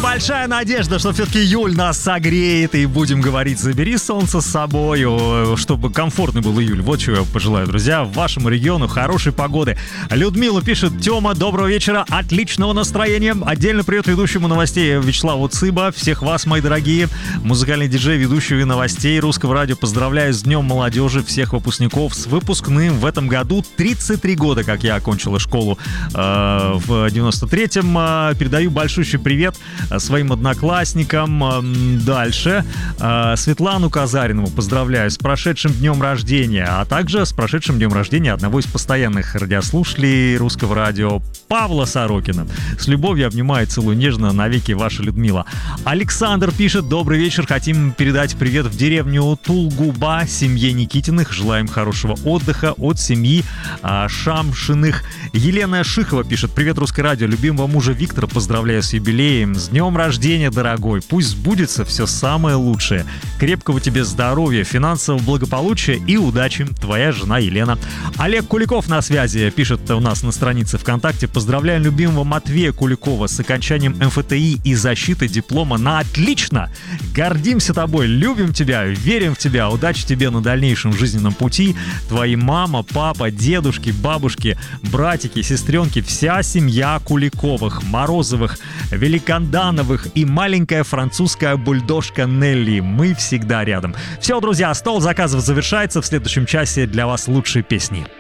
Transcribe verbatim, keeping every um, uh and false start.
Большая надежда, что все-таки июль нас согреет, и будем говорить, забери солнце с собой, чтобы комфортный был июль. Вот чего я пожелаю, друзья, вашему региону хорошей погоды. Людмила пишет: Тёма, доброго вечера, отличного настроения. Отдельно привет ведущему новостей Вячеславу Цыба. Всех вас, мои дорогие, музыкальный диджей, ведущий новостей Русского радио. Поздравляю с Днем молодежи всех выпускников с выпускным. В этом году тридцать три года, как я окончила школу э, в девяносто третьем. Э, передаю большущий привет своим одноклассникам. Дальше э, Светлану Казаринову поздравляю с прошедшим днем рождения, а также с прошедшим днем рождения одного из постоянных радиослушателей Русского радио, Павла Сорокина. С любовью обнимаю, целую нежно, навеки ваша Людмила. Александр пишет: добрый вечер, хотим передать привет в деревню Тулгуба семье Никитиных, желаем хорошего отдыха от семьи а, Шамшиных. Елена Шихова пишет: привет, Русское радио, любимого мужа Виктора поздравляю с юбилеем, с днем рождения, дорогой, пусть сбудется все самое лучшее, крепкого тебе здоровья, финансового благополучия и удачи, твоя жена Елена. Олег Куликов на связи, пишет у нас на странице ВКонтакте: поздравляю любимого Матвея Куликова с окончанием эм эф тэ и и защитой диплома на отлично, гордимся тобой, любим тебя, верим в тебя, удачи тебе на дальнейшем жизненном пути, твои мама, папа, дедушки, бабушки, братики, сестренки, вся семья Куликовых, Морозовых, Великандановых и маленькая французская бульдожка Нелли. Мы всегда рядом. Все, друзья, стол заказов завершается. В следующем часе для вас лучшие песни.